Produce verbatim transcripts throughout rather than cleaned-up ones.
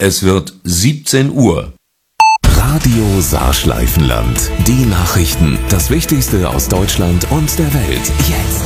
Es wird siebzehn Uhr. Radio Saarschleifenland. Die Nachrichten. Das Wichtigste aus Deutschland und der Welt. Jetzt.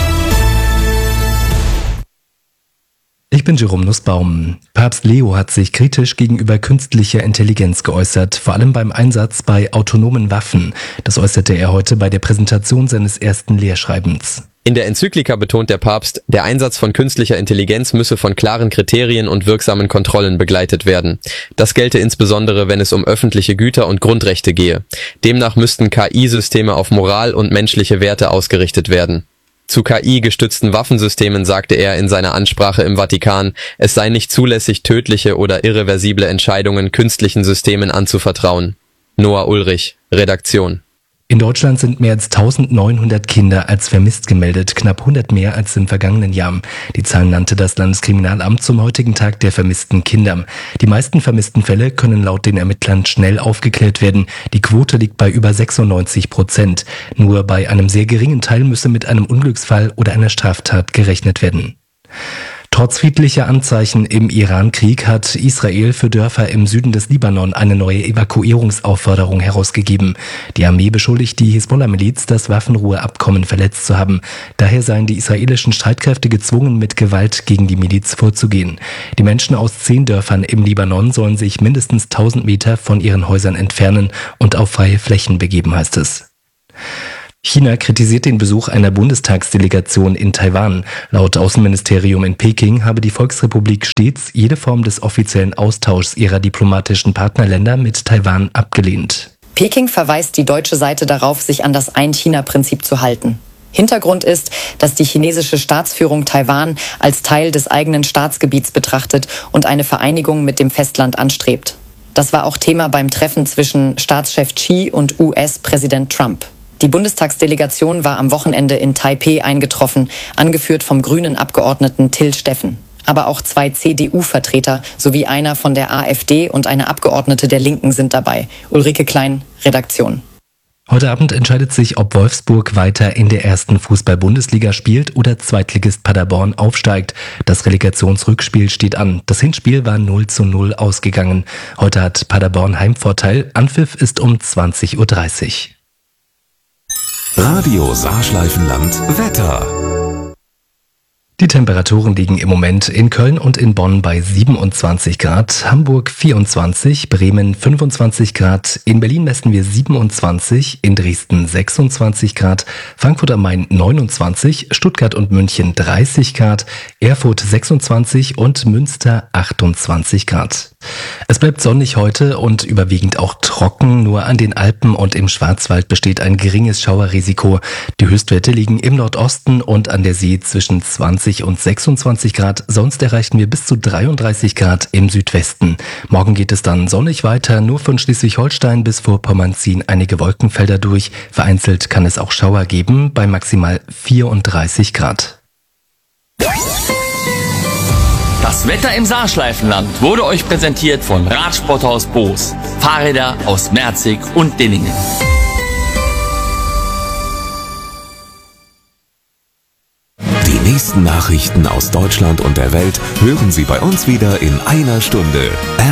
Ich bin Jerome Nussbaum. Papst Leo hat sich kritisch gegenüber künstlicher Intelligenz geäußert, vor allem beim Einsatz bei autonomen Waffen. Das äußerte er heute bei der Präsentation seines ersten Lehrschreibens. In der Enzyklika betont der Papst, der Einsatz von künstlicher Intelligenz müsse von klaren Kriterien und wirksamen Kontrollen begleitet werden. Das gelte insbesondere, wenn es um öffentliche Güter und Grundrechte gehe. Demnach müssten K I-Systeme auf Moral und menschliche Werte ausgerichtet werden. Zu K I-gestützten Waffensystemen sagte er in seiner Ansprache im Vatikan, es sei nicht zulässig, tödliche oder irreversible Entscheidungen künstlichen Systemen anzuvertrauen. Noah Ulrich, Redaktion. In Deutschland sind mehr als eintausendneunhundert Kinder als vermisst gemeldet, knapp hundert mehr als im vergangenen Jahr. Die Zahlen nannte das Landeskriminalamt zum heutigen Tag der vermissten Kinder. Die meisten vermissten Fälle können laut den Ermittlern schnell aufgeklärt werden. Die Quote liegt bei über sechsundneunzig Prozent. Nur bei einem sehr geringen Teil müsse mit einem Unglücksfall oder einer Straftat gerechnet werden. Trotz friedlicher Anzeichen im Iran-Krieg hat Israel für Dörfer im Süden des Libanon eine neue Evakuierungsaufforderung herausgegeben. Die Armee beschuldigt die Hisbollah-Miliz, das Waffenruheabkommen verletzt zu haben. Daher seien die israelischen Streitkräfte gezwungen, mit Gewalt gegen die Miliz vorzugehen. Die Menschen aus zehn Dörfern im Libanon sollen sich mindestens tausend Meter von ihren Häusern entfernen und auf freie Flächen begeben, heißt es. China kritisiert den Besuch einer Bundestagsdelegation in Taiwan. Laut Außenministerium in Peking habe die Volksrepublik stets jede Form des offiziellen Austauschs ihrer diplomatischen Partnerländer mit Taiwan abgelehnt. Peking verweist die deutsche Seite darauf, sich an das Ein-China-Prinzip zu halten. Hintergrund ist, dass die chinesische Staatsführung Taiwan als Teil des eigenen Staatsgebiets betrachtet und eine Vereinigung mit dem Festland anstrebt. Das war auch Thema beim Treffen zwischen Staatschef Xi und U S-Präsident Trump. Die Bundestagsdelegation war am Wochenende in Taipeh eingetroffen, angeführt vom grünen Abgeordneten Till Steffen. Aber auch zwei C D U-Vertreter sowie einer von der A f D und eine Abgeordnete der Linken sind dabei. Ulrike Klein, Redaktion. Heute Abend entscheidet sich, ob Wolfsburg weiter in der ersten Fußball-Bundesliga spielt oder Zweitligist Paderborn aufsteigt. Das Relegationsrückspiel steht an. Das Hinspiel war null zu null ausgegangen. Heute hat Paderborn Heimvorteil. Anpfiff ist um zwanzig Uhr dreißig. Radio Saarschleifenland Wetter. Die Temperaturen liegen im Moment in Köln und in Bonn bei siebenundzwanzig Grad, Hamburg vierundzwanzig, Bremen fünfundzwanzig Grad, in Berlin messen wir siebenundzwanzig, in Dresden sechsundzwanzig Grad, Frankfurt am Main neunundzwanzig, Stuttgart und München dreißig Grad, Erfurt sechsundzwanzig und Münster achtundzwanzig Grad. Es bleibt sonnig heute und überwiegend auch trocken, nur an den Alpen und im Schwarzwald besteht ein geringes Schauerrisiko. Die Höchstwerte liegen im Nordosten und an der See zwischen zwanzig und sechsundzwanzig Grad, sonst erreichen wir bis zu dreiunddreißig Grad im Südwesten. Morgen geht es dann sonnig weiter, nur von Schleswig-Holstein bis Vorpommern ziehen einige Wolkenfelder durch. Vereinzelt kann es auch Schauer geben, bei maximal vierunddreißig Grad. Das Wetter im Saarschleifenland wurde euch präsentiert von Radsporthaus Boos. Fahrräder aus Merzig und Dillingen. Die nächsten Nachrichten aus Deutschland und der Welt hören Sie bei uns wieder in einer Stunde.